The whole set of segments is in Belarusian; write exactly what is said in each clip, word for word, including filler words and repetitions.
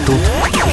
Тут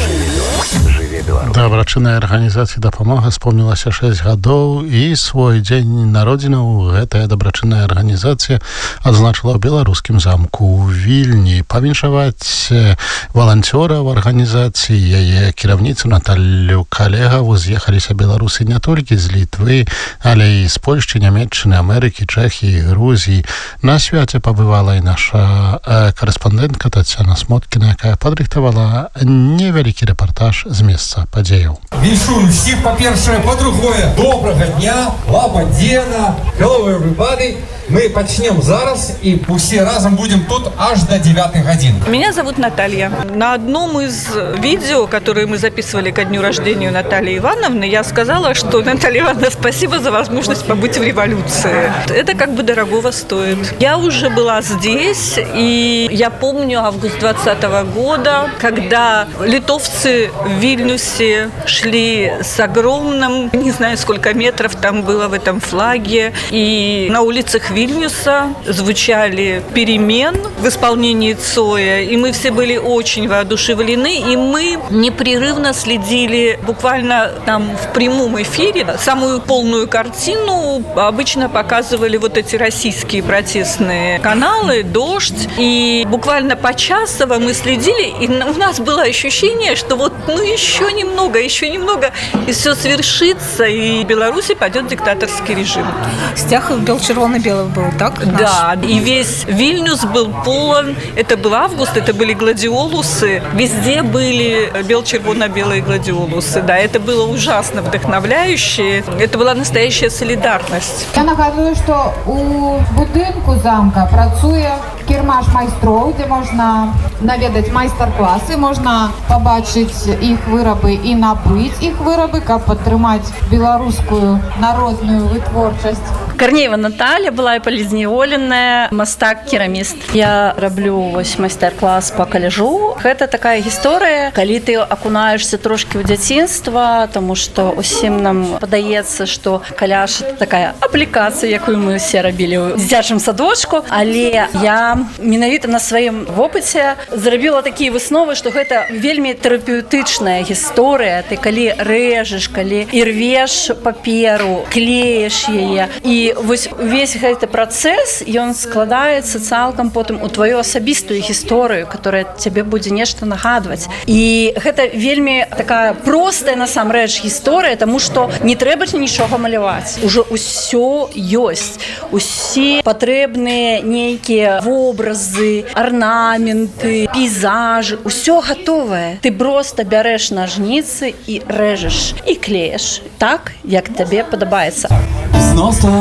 жыве Беларусь. Дабрачыннай арганізацыі «Дапамога» спомнілася шэсць гадоў, і свой дзень народзінаў гэтая дабрачынная арганізацыя адзначыла ў беларускім замку ў Вільні. Павіншаваць валанцёра ў арганізацыі, яе кіраўніцу Наталлю Калегаву з'ехаліся беларусы не толькі з Літвы, але і з Польшчы, Нямецчыны, Амерыкі, Чэхіі, Грузіі. На свяце пабывала і наша карэспандэнтка Тацяна Смоткіна, якая падрыхтавала невялікі рэпартаж з месца падзеяў. Віншую всіх, па-першае, па-другое, добрага дня, лабадзена, hello everybody. Мы почнем зараз, и все разом будем тут аж до девятой годины. Меня зовут Наталья. На одном из видео, которые мы записывали ко дню рождения Натальи Ивановны, я сказала, что Наталья Ивановна, спасибо за возможность побыть в революции. Это как бы дорогого стоит. Я уже была здесь, и я помню август двадцатого года, когда литовцы в Вильнюсе шли с огромным, не знаю, сколько метров там было в этом флаге, и на улицах Вильнюса звучали «Перемен» в исполнении Цоя, и мы все были очень воодушевлены, и мы непрерывно следили, буквально там в прямом эфире, самую полную картину обычно показывали вот эти российские протестные каналы «Дождь», и буквально почасово мы следили, и у нас было ощущение, что вот ну еще немного, еще немного, и все свершится, и в Беларуси пойдет диктаторский режим. Стяг был червоно-белый. Был, так? Да, наш. И весь Вильнюс был полон. Это был август, это были гладиолусы. Везде были бел-червоно-белые гладиолусы. Да, это было ужасно вдохновляюще. Это была настоящая солидарность. Я нагадую, что у будынку замка працуе кірмаш майстроў, где можно наведать майстар-классы, можно побачить их вырабы и набыть их вырабы, как подтримать белорусскую народную вытворчесть. Карнеева Наталья была палізневоленая, мастак-кераміст. Я раблю вось майстар-клас по каляжу. Гэта такая гісторыя, калі ты акунаешься трошки ў дзяцінства, тому што усім нам падаецца, што каляж это такая аплікацыя, якую мы все рабілі ў дзіцячым садочку, але я менавіта на сваім вопыце зрабіла такія высновы, што гэта вельмі тэрапеўтычная гісторыя. Ты калі рэжаш, калі і рвеш паперу, клееш яе, і вось увесь гэты працэс, ён складаецца цалкам потым у тваю асабістую гісторыю, которая цябе будзе нешта нагадваць. І гэта вельмі такая простая насамрэч гісторыя, таму што не трэба нічога маляваць. Ужо ўсё ёсць. Усе патрэбныя нейкія вобразы, арнаменты, пейзажы, усё гатовае. Ты проста бярэш нажніцы і рэжаш, і клееш так, як табе падабаецца.